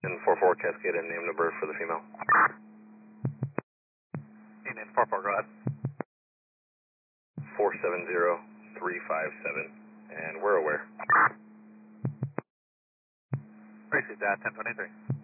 And 44 Cascade and name the bird for the female. And then 44, go ahead. 470357. And we're aware. Received that, 1023.